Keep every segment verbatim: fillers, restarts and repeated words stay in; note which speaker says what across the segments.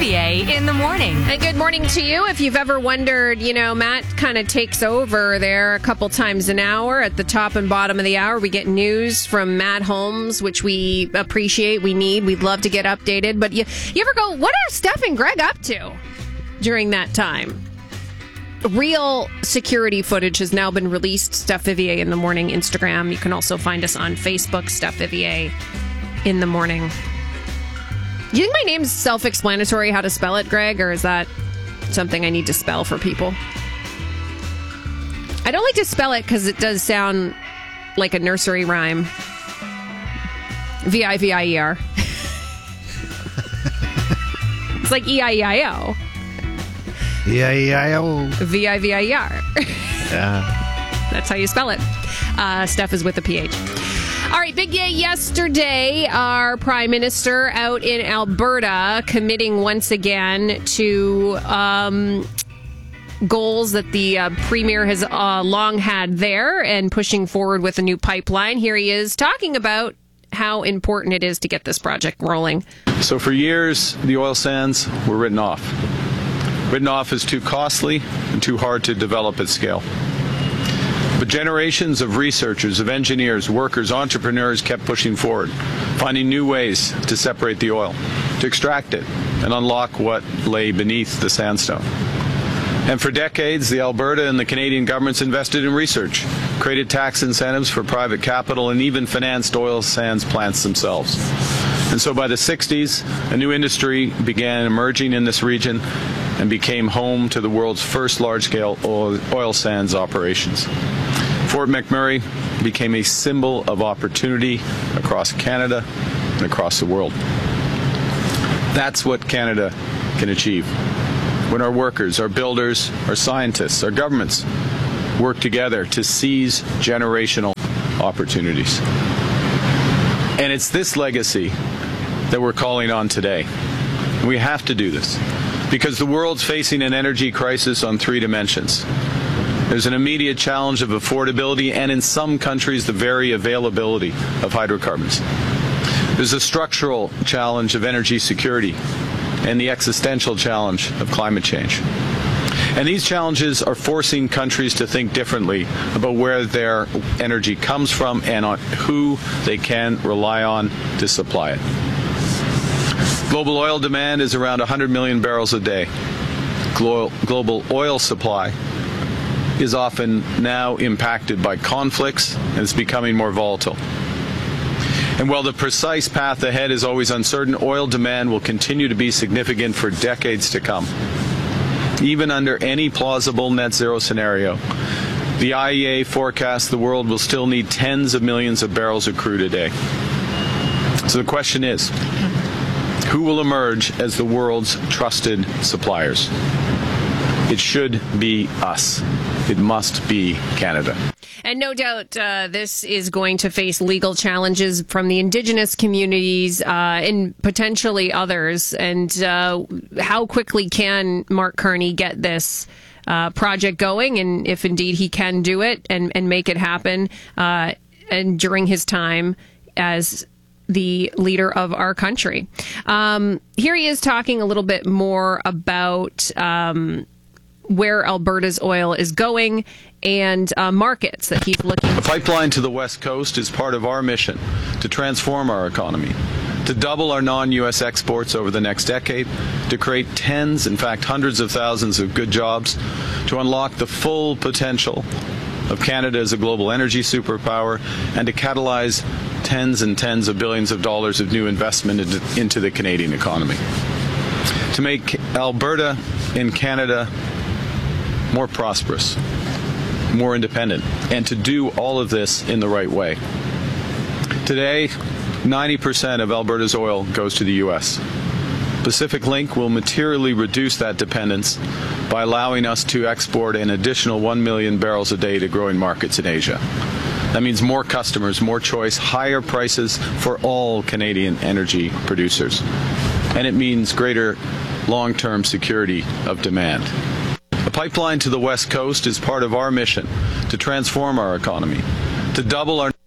Speaker 1: Vivier in the morning.
Speaker 2: And good morning to you. If you've ever wondered, you know, Matt kind of takes over there a couple times an hour. At the top and bottom of the hour, we get news from Matt Holmes, which we appreciate, we need. We'd love to get updated. But you, you ever go, what are Steph and Greg up to during that time? Real security footage has now been released. Steph Vivier in the morning Instagram. You can also find us on Facebook, Steph Vivier in the morning. Do you think my name's self-explanatory how to spell it, Greg, or is that something I need to spell for people? I don't like to spell it because it does sound like a nursery rhyme. V I V I E R. It's like E I E I O.
Speaker 3: E I E I O.
Speaker 2: V I V I E R.
Speaker 3: Yeah.
Speaker 2: That's how you spell it. Uh, Steph is with a P H. All right, big day yesterday. Our Prime Minister out in Alberta committing once again to um, goals that the uh, Premier has uh, long had there and pushing forward with a new pipeline. Here he is talking about how important it is to get this project rolling.
Speaker 4: So for years, the oil sands were written off. Written off as too costly and too hard to develop at scale. But generations of researchers, of engineers, workers, entrepreneurs kept pushing forward, finding new ways to separate the oil, to extract it, and unlock what lay beneath the sandstone. And for decades, the Alberta and the Canadian governments invested in research, created tax incentives for private capital, and even financed oil sands plants themselves. And so by the sixties, a new industry began emerging in this region and became home to the world's first large-scale oil, oil sands operations. Fort McMurray became a symbol of opportunity across Canada and across the world. That's what Canada can achieve when our workers, our builders, our scientists, our governments work together to seize generational opportunities. And it's this legacy that we're calling on today. We have to do this because the world's facing an energy crisis on three dimensions. There's an immediate challenge of affordability and, in some countries, the very availability of hydrocarbons. There's a structural challenge of energy security and the existential challenge of climate change. And these challenges are forcing countries to think differently about where their energy comes from and on who they can rely on to supply it. Global oil demand is around one hundred million barrels a day. Glo- global oil supply is often now impacted by conflicts and is becoming more volatile. And while the precise path ahead is always uncertain, oil demand will continue to be significant for decades to come. Even under any plausible net zero scenario, the I E A forecasts the world will still need tens of millions of barrels of crude a day. So the question is, who will emerge as the world's trusted suppliers? It should be us. It must be Canada.
Speaker 2: And no doubt uh, this is going to face legal challenges from the Indigenous communities uh, and potentially others. And uh, how quickly can Mark Carney get this uh, project going? And if indeed he can do it and, and make it happen uh, and during his time as the leader of our country. Um, here he is talking a little bit more about um, where Alberta's oil is going and uh, markets that he's looking at.
Speaker 4: A pipeline to the West Coast is part of our mission to transform our economy, to double our non-U S exports over the next decade, to create tens, in fact hundreds of thousands of good jobs, to unlock the full potential of Canada as a global energy superpower, and to catalyze tens and tens of billions of dollars of new investment into, into the Canadian economy. To make Alberta and Canada more prosperous, more independent, and to do all of this in the right way. Today, ninety percent of Alberta's oil goes to the U S. Pacific Link will materially reduce that dependence by allowing us to export an additional one million barrels a day to growing markets in Asia. That means more customers, more choice, higher prices for all Canadian energy producers. And it means greater long-term security of demand. A pipeline to the West Coast is part of our mission to transform our economy, to double our...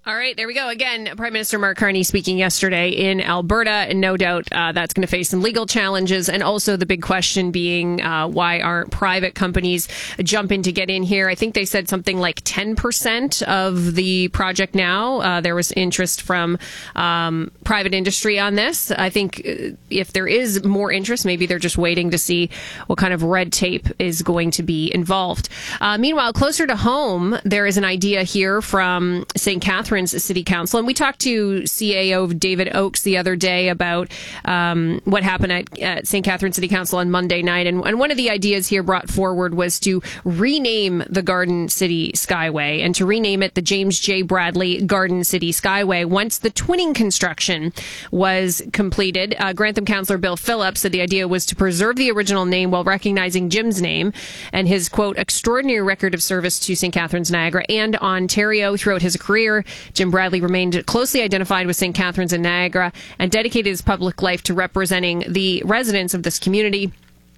Speaker 2: All right, there we go. Again, Prime Minister Mark Carney speaking yesterday in Alberta, and no doubt uh, that's going to face some legal challenges. And also the big question being, uh, why aren't private companies jumping to get in here? I think they said something like ten percent of the project now. Uh, there was interest from um, private industry on this. I think if there is more interest, maybe they're just waiting to see what kind of red tape is going to be involved. Uh, meanwhile, closer to home, there is an idea here from Saint Catharines City Council. And we talked to C A O David Oakes the other day about um, what happened at, at Saint Catharines City Council on Monday night. And, and one of the ideas here brought forward was to rename the Garden City Skyway and to rename it the James J. Bradley Garden City Skyway once the twinning construction was completed. Uh, Grantham Councillor Bill Phillips said the idea was to preserve the original name while recognizing Jim's name and his, quote, extraordinary record of service to Saint Catharines, Niagara, and Ontario throughout his career. Jim Bradley remained closely identified with Saint Catharines and Niagara and dedicated his public life to representing the residents of this community.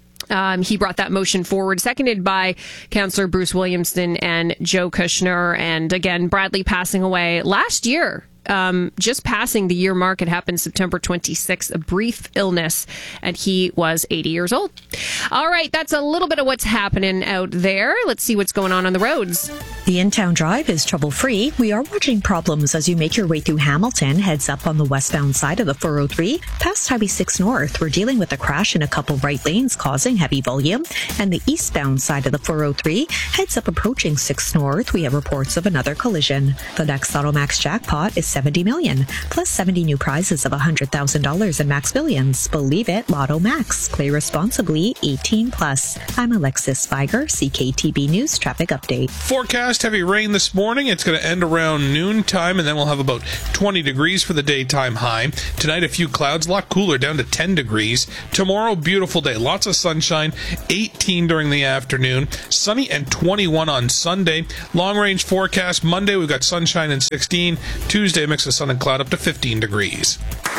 Speaker 2: Um, he brought that motion forward, seconded by Councillor Bruce Williamson and Joe Kushner. And again, Bradley passing away last year. Um, just passing the year mark. It happened September twenty-sixth, a brief illness, and he was eighty years old. All right, that's a little bit of what's happening out there. Let's see what's going on on the roads.
Speaker 1: The in-town drive is trouble-free. We are watching problems as you make your way through Hamilton. Heads up on the westbound side of the four oh three. Past Highway six North, we're dealing with a crash in a couple right lanes causing heavy volume. And the eastbound side of the four oh three, heads up approaching six North. We have reports of another collision. The next Lotto Max jackpot is seventy million dollars, plus seventy new prizes of one hundred thousand dollars in Max Billions. Believe it, Lotto Max. Play responsibly, eighteen plus. I'm Alexis Spiger, C K T B News Traffic Update.
Speaker 5: Forecast heavy rain this morning. It's going to end around noon time, and then we'll have about twenty degrees for the daytime high. Tonight, a few clouds, a lot cooler, down to ten degrees. Tomorrow, beautiful day, lots of sunshine, eighteen during the afternoon. Sunny and twenty-one on Sunday. Long range forecast, Monday, we've got sunshine and sixteen. Tuesday, mix of sun and cloud up to fifteen degrees.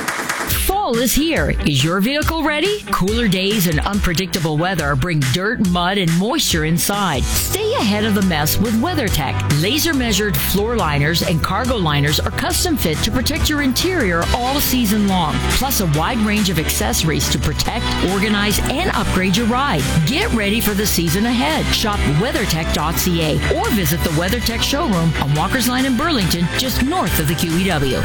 Speaker 6: Fall is here. Is your vehicle ready? Cooler days and unpredictable weather bring dirt, mud, and moisture inside. Stay ahead of the mess with WeatherTech. Laser-measured floor liners and cargo liners are custom fit to protect your interior all season long. Plus a wide range of accessories to protect, organize, and upgrade your ride. Get ready for the season ahead. Shop weathertech dot c a or visit the WeatherTech showroom on Walker's Line in Burlington, just north of the Q E W.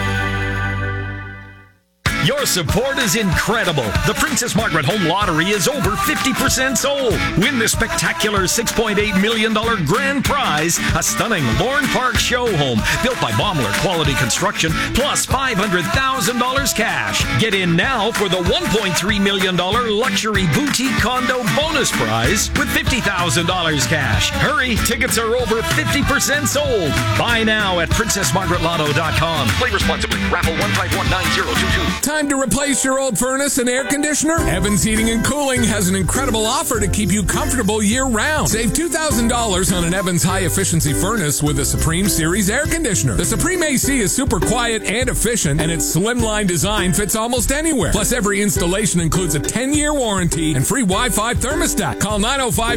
Speaker 7: Your support is incredible. The Princess Margaret Home Lottery is over fifty percent sold. Win the spectacular six point eight million dollars grand prize, a stunning Lorne Park show home built by Baumler Quality Construction, plus five hundred thousand dollars cash. Get in now for the one point three million dollars luxury boutique condo bonus prize with fifty thousand dollars cash. Hurry, tickets are over fifty percent sold. Buy now at princess margaret lotto dot com. Play responsibly. Raffle one five one nine zero two two.
Speaker 8: Time to replace your old furnace and air conditioner? Evans Heating and Cooling has an incredible offer to keep you comfortable year-round. Save two thousand dollars on an Evans high-efficiency furnace with a Supreme Series air conditioner. The Supreme A C is super quiet and efficient, and its slimline design fits almost anywhere. Plus, every installation includes a ten-year warranty and free Wi-Fi thermostat. Call nine oh five